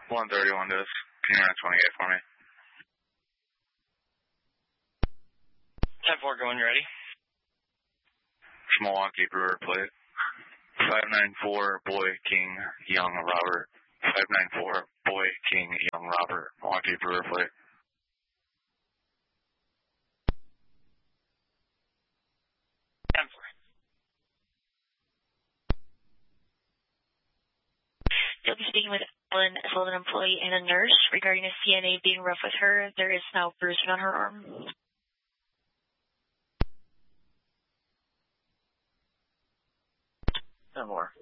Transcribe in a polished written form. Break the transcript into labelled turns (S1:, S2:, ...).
S1: 131 to us. Can you run 28 for me?
S2: 10-4 going, you ready?
S1: Milwaukee Brewer plate. 594 Boy King Young Robert. 594 Boy King Young Robert. Milwaukee Brewer plate.
S3: You'll be speaking with Ellen, a Sullivan employee and a nurse regarding a CNA being rough with her. There is now bruising on her arm.
S2: No more.